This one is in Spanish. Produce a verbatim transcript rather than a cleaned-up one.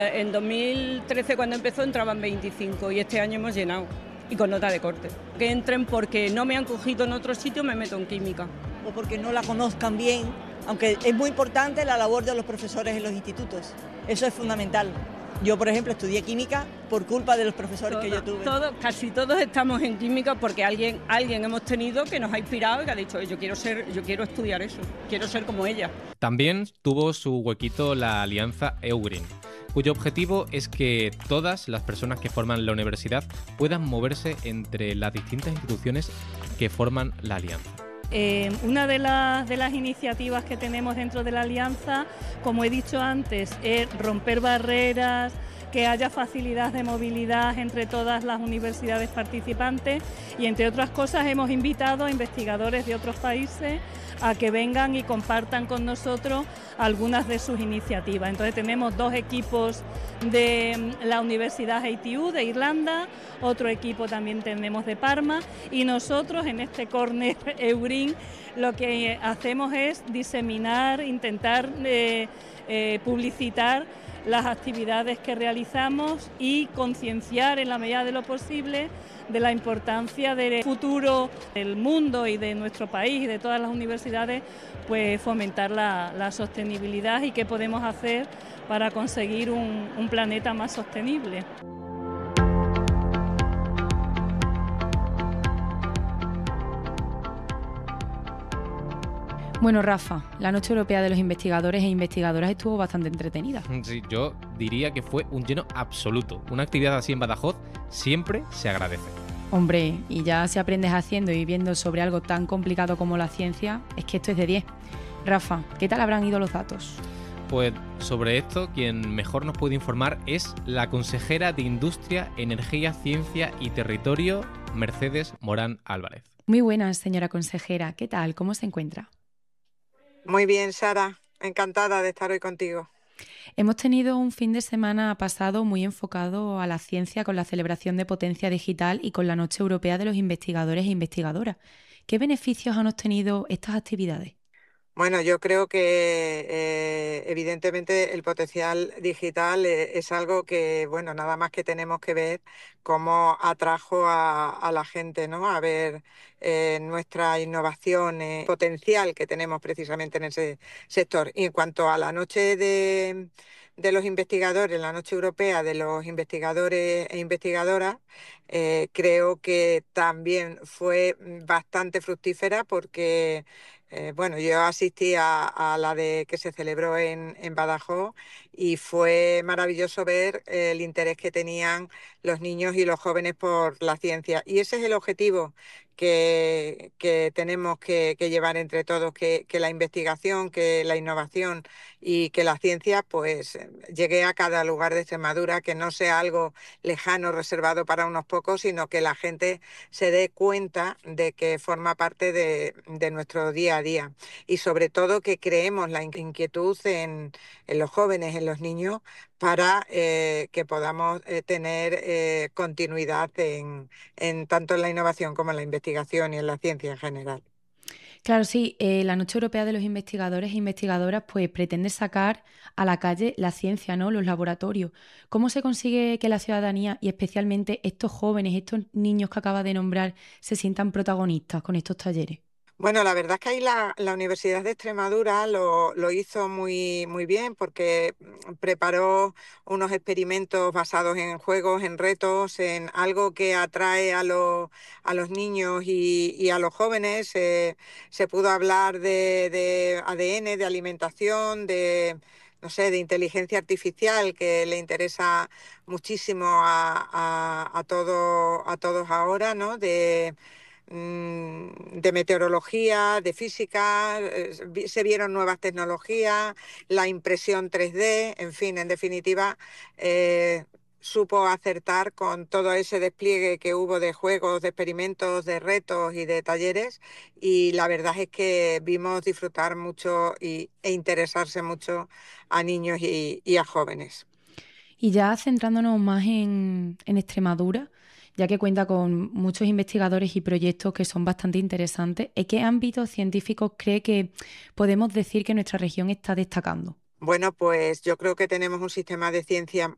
En dos mil trece, cuando empezó, entraban veinticinco y este año hemos llenado, y con nota de corte. Que entren porque no me han cogido en otro sitio, me meto en química. O porque no la conozcan bien, aunque es muy importante la labor de los profesores en los institutos. Eso es fundamental. Yo, por ejemplo, estudié química por culpa de los profesores Todo, que yo tuve. Todo, casi todos estamos en química porque alguien, alguien hemos tenido que nos ha inspirado y que ha dicho, yo quiero ser, yo quiero estudiar eso, quiero ser como ella. También tuvo su huequito la alianza EUGREEN, cuyo objetivo es que todas las personas que forman la universidad puedan moverse entre las distintas instituciones que forman la alianza. Eh, una de las, de las iniciativas que tenemos dentro de la alianza, como he dicho antes, es romper barreras, que haya facilidad de movilidad entre todas las universidades participantes y, entre otras cosas, hemos invitado a investigadores de otros países a que vengan y compartan con nosotros algunas de sus iniciativas. Entonces tenemos dos equipos de la Universidad I T U de Irlanda, otro equipo también tenemos de Parma y nosotros en este corner EUGREEN lo que hacemos es diseminar, intentar eh, eh, publicitar las actividades que realizamos y concienciar en la medida de lo posible de la importancia del futuro del mundo y de nuestro país y de todas las universidades, pues fomentar la, la sostenibilidad y qué podemos hacer para conseguir un, un planeta más sostenible. Bueno, Rafa, la Noche Europea de los Investigadores e Investigadoras estuvo bastante entretenida. Sí, yo diría que fue un lleno absoluto. Una actividad así en Badajoz siempre se agradece. Hombre, y ya si aprendes haciendo y viendo sobre algo tan complicado como la ciencia, es que esto es de diez. Rafa, ¿qué tal habrán ido los datos? Pues sobre esto, quien mejor nos puede informar es la consejera de Industria, Energía, Ciencia y Territorio, Mercedes Morán Álvarez. Muy buenas, señora consejera. ¿Qué tal? ¿Cómo se encuentra? Muy bien, Sara. Encantada de estar hoy contigo. Hemos tenido un fin de semana pasado muy enfocado a la ciencia con la celebración de Potencia Digital y con la Noche Europea de los Investigadores e Investigadoras. ¿Qué beneficios han obtenido estas actividades? Bueno, yo creo que eh, evidentemente el potencial digital eh, es algo que, bueno, nada más que tenemos que ver cómo atrajo a, a la gente, ¿no? A ver eh, nuestra innovación, eh, potencial que tenemos precisamente en ese sector. Y en cuanto a la noche de, de los investigadores, la Noche Europea de los Investigadores e Investigadoras, eh, creo que también fue bastante fructífera porque Eh, bueno, yo asistí a, a la de que se celebró en, en Badajoz y fue maravilloso ver eh, el interés que tenían los niños y los jóvenes por la ciencia. Y ese es el objetivo que, que tenemos que, que llevar entre todos, que, que la investigación, que la innovación y que la ciencia pues llegue a cada lugar de Extremadura, que no sea algo lejano, reservado para unos pocos, sino que la gente se dé cuenta de que forma parte de, de nuestro día a día y sobre todo que creemos la inquietud en, en los jóvenes, en los niños, para eh, que podamos eh, tener eh, continuidad en, en tanto en la innovación como en la investigación y en la ciencia en general. Claro, sí, eh, la Noche Europea de los Investigadores e Investigadoras pues pretende sacar a la calle la ciencia, ¿no? Los laboratorios. ¿Cómo se consigue que la ciudadanía y especialmente estos jóvenes, estos niños que acaba de nombrar, se sientan protagonistas con estos talleres? Bueno, la verdad es que ahí la, la Universidad de Extremadura lo, lo hizo muy, muy bien porque preparó unos experimentos basados en juegos, en retos, en algo que atrae a, los a los niños y, y a los jóvenes. Eh, se pudo hablar de, de A D N, de alimentación, de, no sé, de inteligencia artificial, que le interesa muchísimo a, a, a, todo, a todos ahora, ¿no? De de meteorología, de física, se vieron nuevas tecnologías, la impresión tres D, en fin, en definitiva, eh, supo acertar con todo ese despliegue que hubo de juegos, de experimentos, de retos y de talleres, y la verdad es que vimos disfrutar mucho y, e interesarse mucho a niños y, y a jóvenes. Y ya centrándonos más en, en Extremadura, ya que cuenta con muchos investigadores y proyectos que son bastante interesantes, ¿en qué ámbitos científicos cree que podemos decir que nuestra región está destacando? Bueno, pues yo creo que tenemos un sistema de ciencia